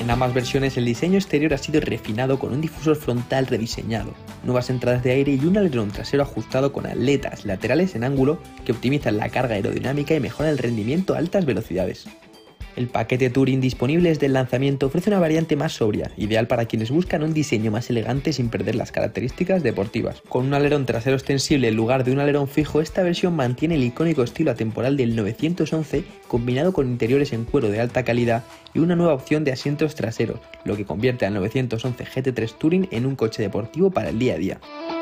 En ambas versiones el diseño exterior ha sido refinado con un difusor frontal rediseñado, nuevas entradas de aire y un alerón trasero ajustado con aletas laterales en ángulo que optimizan la carga aerodinámica y mejoran el rendimiento a altas velocidades. El paquete Touring disponible desde el lanzamiento ofrece una variante más sobria, ideal para quienes buscan un diseño más elegante sin perder las características deportivas. Con un alerón trasero extensible en lugar de un alerón fijo, esta versión mantiene el icónico estilo atemporal del 911 combinado con interiores en cuero de alta calidad y una nueva opción de asientos traseros, lo que convierte al 911 GT3 Touring en un coche deportivo para el día a día.